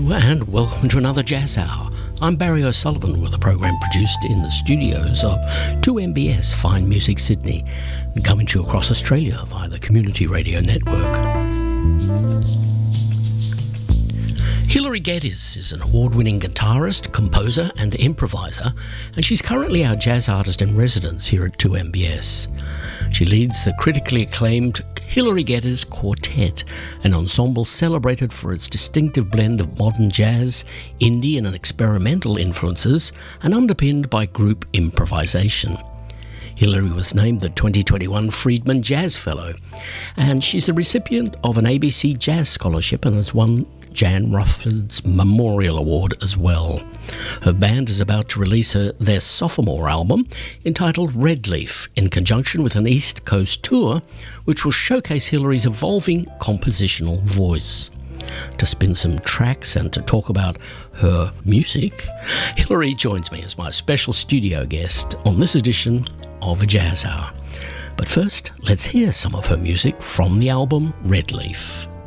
and welcome to another Jazz Hour. I'm Barry O'Sullivan with a program produced in the studios of 2MBS Fine Music Sydney and coming to you across Australia via the Community Radio Network. Hilary Geddes is an award-winning guitarist, composer and improviser, and she's currently our jazz artist in residence here at 2MBS. She leads the critically acclaimed Hilary Geddes Quartet, an ensemble celebrated for its distinctive blend of modern jazz, indie and experimental influences, and underpinned by group improvisation. Hilary was named the 2021 Friedman Jazz Fellow, and she's the recipient of an ABC Jazz Scholarship and has won Jan Rutherford's Memorial Award as well. Her band is about to release their sophomore album entitled Red Leaf in conjunction with an East Coast tour which will showcase Hilary's evolving compositional voice. To spin some tracks and to talk about her music, Hilary joins me as my special studio guest on this edition of A Jazz Hour. But first, let's hear some of her music from the album Red Leaf.